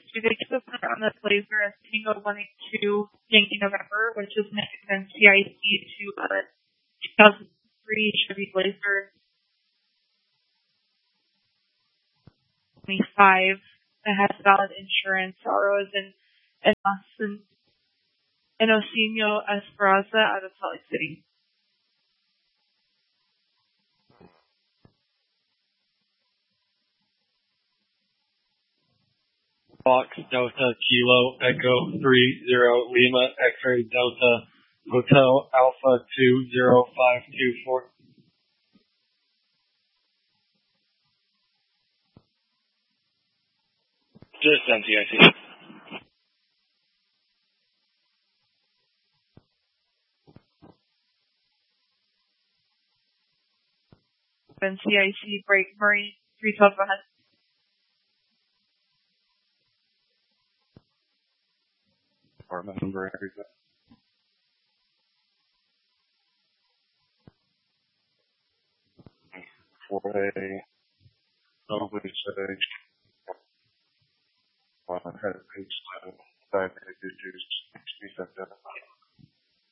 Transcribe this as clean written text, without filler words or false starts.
We did keep the put on the Blazer as Tango 182 Yankee November, which is Michigan CIC to 2003 Chevy Blazer 25 that has valid insurance. RO is in Austin. And Osinio Esperanza out of Salt Lake City. Fox Delta Kilo Echo 30 Lima X-Ray Delta Hotel Alpha 20524. Just NCIC. NCIC Break Murray 312 ahead. Department number and everything. For a probably say one had a page 11 diabetic issues, be sent out.